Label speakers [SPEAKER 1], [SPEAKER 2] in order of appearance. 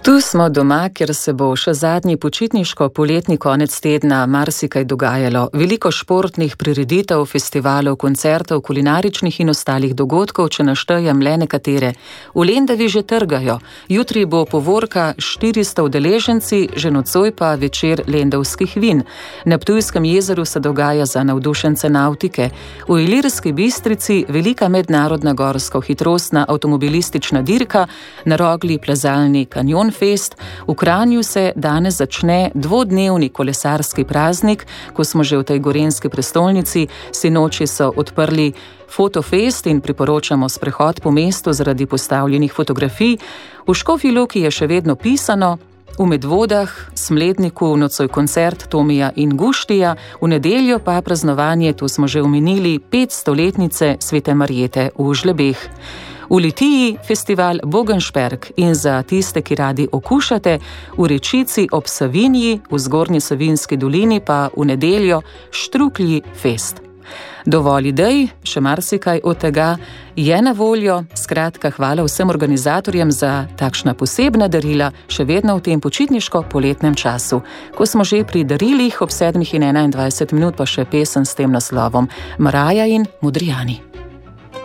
[SPEAKER 1] Tu smo doma, kjer se bo še zadnji počitniško-poletni konec tedna marsikaj dogajalo. Veliko športnih prireditev, festivalov, koncertov, kulinaričnih in ostalih dogodkov, če naštejem le nekatere. V Lendavi že trgajo. Jutri bo povorka 400 udeleženci, že nocoj pa večer lendavskih vin. Na Ptujskem jezeru se dogaja za navdušence navtike. V Ilirski Bistrici velika mednarodna gorsko hitrostna avtomobilistična dirka, na Rogli plezalni kanjon fest. V Kranju se danes začne dvodnevni kolesarski praznik, ko smo že v tej gorenjski prestolnici. Sinoči so odprli fotofest in priporočamo sprehod po mestu zaradi postavljenih fotografij. V Škofji Loki je še vedno pisano, v Medvodah, Smledniku nocoj koncert Tomija in Guštija, v nedeljo pa praznovanje, tu smo že omenili, 500-letnice Svete Marjete v Žlebeh. V Litiji festival Bogenšperk in za tiste, ki radi okušate, v Rečici ob Savinji, v Zgornji Savinjski dolini pa v nedeljo Štruklji fest. Dovolj idej, še marsikaj od tega je na voljo. Skratka, hvala vsem organizatorjem za takšna posebna darila, še vedno v tem počitniško-poletnem času. Ko smo že pri darilih, ob 7:21 pa še pesem s tem naslovom Maraja in Modrijani.